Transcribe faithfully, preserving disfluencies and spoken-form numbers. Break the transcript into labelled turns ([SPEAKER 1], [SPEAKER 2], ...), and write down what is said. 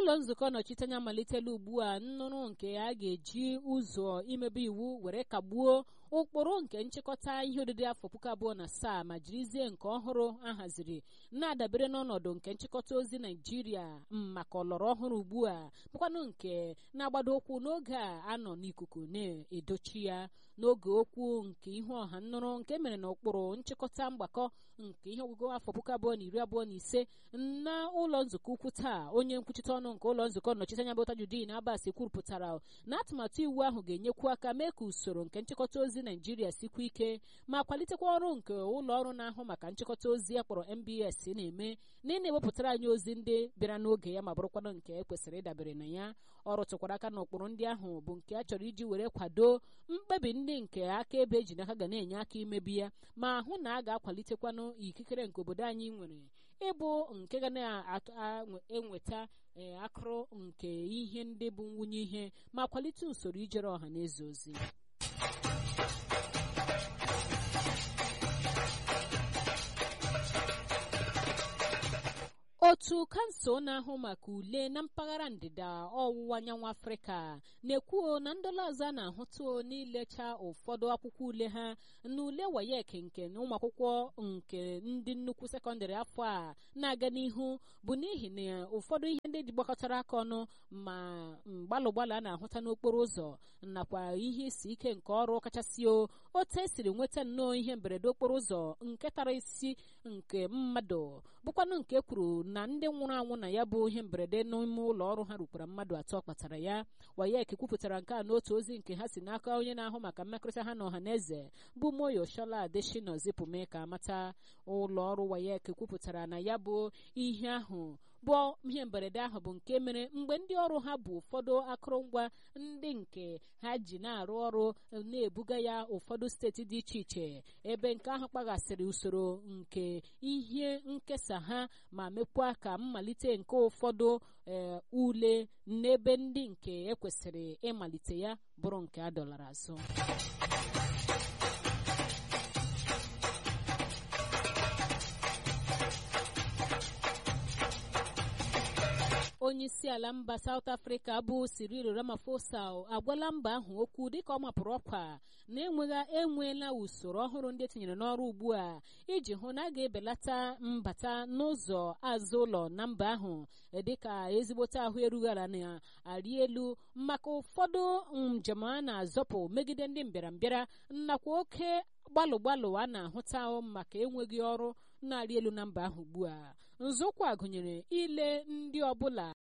[SPEAKER 1] ụlọ nzukọ nnọchiteanya amalitela ugbu a nnụrụ nke a ga-eji ụzọ imebe iwu were kagbuo ụkpụrụ nke nchịkọta ihe odide afọ puku abụọ na asaa ma jirizie nke ọhụrụ ahaziri na-adabere n'ọnọdụ nke nchịkọta ozi Naijiria maka ọlọrọ ọhụrụ ugbu a bụkwanụ nke na-agbado ụkwụ n'oge a anọ n'ikuku na-edochi ya n'oge okwu nke ihu ọha nnụrụ nke mere na ụkpụrụ nchịkọta mgbakọ nke ihe ọgụgụ afọ puku abụọ na iri abụọ na ise na ụlọ nzukọ ukwu taa onye nkwuchite ọnụ nke ụlọ nzukọ nnọchiteanya bụ Tajudeen Abbas kwurupụtara na atụmatụ iwu ahụ ga-enyekwu aka mee ka usoro nke nchịkọta ozi Naijiria sikwa ike ma kwalitekwa ọrụ nke ụlọ ọrụ na-ahụ maka nchịkọta ozi a kpọrọ M B S na-eme na ị na-ewepụtara anyị ozi ndị bịara n'oge ya ma bụrụkwanụ nke ekwesịrị ịdabere na ya. Ọ rụtụkwara aka na ụkpụrụ ndị ahụ bụ nke a chọrọ iji were kwado mkpebi ndị nke akaebe eji n'aka ga na-enye aka imebi ya ma hụ na a ga-akwalitekwanụ ikikere nke obodo anyị nwere ịbụ nke ga na-enweta akụrụ nke ihe ndị bụ nwunye ihe ma kwalite usoro ijere ọha na eze ozi. otu kansụl na-ahụ maka ule na mpaghara ndịda ọwụwa anyanwụ Afrịka na-ekwu na ndọla ọzọ na-ahụtụ n'ilecha ụfọdụ akwụkwọ ule ha na ule WAEC nke ụmụ akwụkwọ nke ndị nnukwu sekọndịrị afọ a na-aga n'ihu bụ n'ihi na ụfọdụ ihe ndị gbakọtara aka ọnụ ma mgbalụgbalụ a na-ahụta n'okporo ụzọ nakwa ihe isi ike nke ọrụ kachasị otu esiri nweta nnọọ ihe mberede okporo ụzọ nke tara isi nke mmadụ bụkwanụ nke kwuru na ndị nwụrụ anwụ na ya bụ ihe mberede n'ime ụlọ ọrụ ha rukwara mmadụ atọ kpatara ya. WAEC kwupụtara nke a n'otu ozi nke ha si n'aka onye na-ahụ maka mmekọrịta ha na ọha na eze bụ Moyoshola Adeshina Zipume ka amata. Ụlọ ọrụ WAEC kwupụtara na ya bụ ihe ahụ bụ ihe mberede ahụ bụ nke mere mgbe ndị ọrụ ha bụ ụfọdụ akụrụngwa ndị nke ha ji na-arụ ọrụ na-ebuga ya ụfọdụ steeti dị iche iche ebe nke ahụ kpaghasịrị usoro nke ihe nkesa ha ma mekwa ka mmalite nke ụfọdụ ee ule n'ebe ndị nke ekwesịrị ịmalite ya bụrụ nke a dọlara azụ. onye isi ala mba South Africa bụ Cyril Ramaphosa agwala mba ahụ okwu dịka ọ mapụrụ ọkwa na enweghị enweela usoro ọhụrụ ndị etinyere n'ọrụ ugbu a iji hụ na a ga-ebelata mbata n'ụzọ azụ ụlọ na mba ahụ dịka ezigbote ahụ erughị ala na-arị elu maka ụfọdụ njem a na-azọpụ megide ndị mbịarambịara nakwa oke gbalụ gbalụ a na-ahụta maka enweghị ọrụ na-arị elu na mba ahụ ugbu a. Nzọụkwụ a gụnyere ile ndị ọbụla